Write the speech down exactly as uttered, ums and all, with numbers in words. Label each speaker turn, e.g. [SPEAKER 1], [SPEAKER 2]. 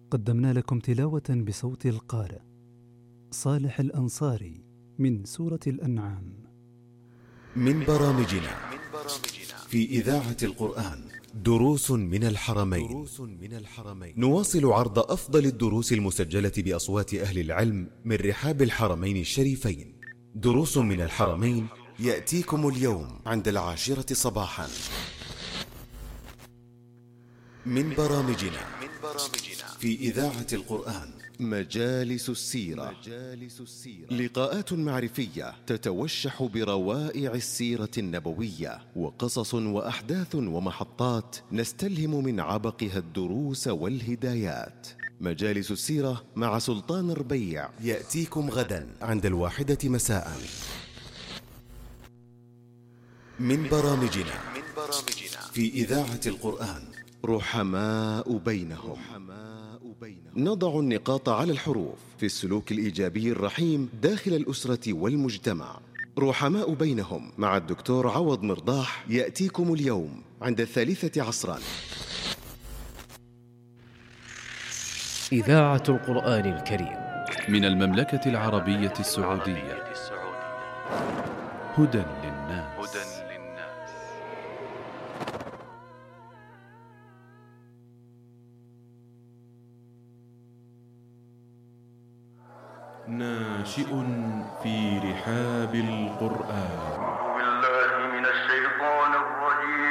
[SPEAKER 1] قدمنا لكم تلاوة بصوت القارئ صالح الأنصاري من سورة الأنعام.
[SPEAKER 2] من برامجنا في إذاعة القرآن دروس من الحرمين. نواصل عرض أفضل الدروس المسجلة بأصوات أهل العلم من رحاب الحرمين الشريفين. دروس من الحرمين يأتيكم اليوم عند العاشرة صباحا. من برامجنا في إذاعة القرآن مجالس السيرة، لقاءات معرفية تتوشح بروائع السيرة النبوية وقصص وأحداث ومحطات نستلهم من عبقها الدروس والهدايات. مجالس السيرة مع سلطان ربيع يأتيكم غدا عند الواحدة مساء. من برامجنا في إذاعة القرآن رحماء بينهم. نضع النقاط على الحروف في السلوك الإيجابي الرحيم داخل الأسرة والمجتمع. رحماء بينهم مع الدكتور عوض مرضاح يأتيكم اليوم عند الثالثة عصرا.
[SPEAKER 3] إذاعة القرآن الكريم
[SPEAKER 4] من المملكة العربية السعودية. هدى للناس. ناشئ في رحاب القرآن.